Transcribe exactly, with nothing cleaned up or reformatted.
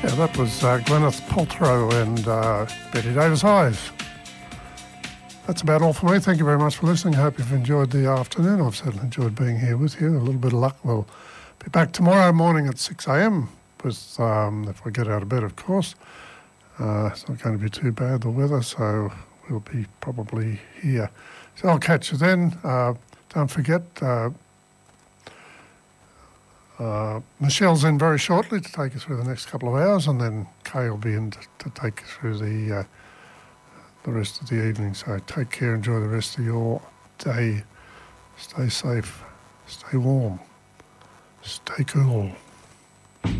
Yeah, that was uh, Gwyneth Paltrow and uh, Betty Davis Eyes. That's about all for me. Thank you very much for listening. I hope you've enjoyed the afternoon. I've certainly enjoyed being here with you. A little bit of luck, we'll be back tomorrow morning at six a.m. with, um, if I get out of bed, of course. Uh, it's not going to be too bad, the weather, so we'll be probably here. So I'll catch you then. Uh, don't forget, uh, uh, Michelle's in very shortly to take us through the next couple of hours, and then Kay will be in to, to take us through the uh, the rest of the evening. So take care, enjoy the rest of your day. Stay safe, stay warm, stay cool.